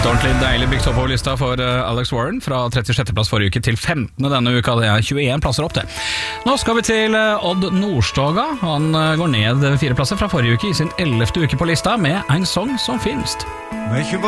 Ordentlig deilig bygd opp over lista for Alex Warren fra 36. plass forrige uke til 15. denne uka. Det er 21 plasser opp det. Nå skal vi til Odd Nordstoga. Han går ned 4 plasser fra forrige uke i sin 11. uke på lista med En sång som finst.